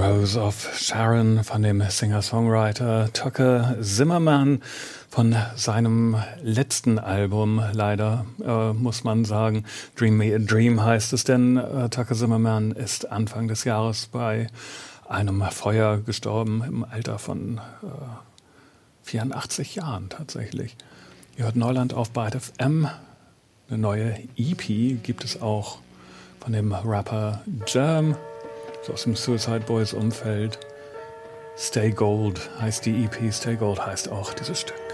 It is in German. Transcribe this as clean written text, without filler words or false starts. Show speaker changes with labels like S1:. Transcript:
S1: Rose of Sharon von dem Singer-Songwriter Tucker Zimmerman von seinem letzten Album, leider, muss man sagen. Dream Me a Dream heißt es, denn Tucker Zimmerman ist Anfang des Jahres bei einem Feuer gestorben, im Alter von 84 Jahren tatsächlich. Ihr hört Neuland auf Byte FM. Eine neue EP gibt es auch von dem Rapper Germ, so aus dem Suicide Boys Umfeld. Stay Gold heißt die EP, Stay Gold heißt auch dieses Stück.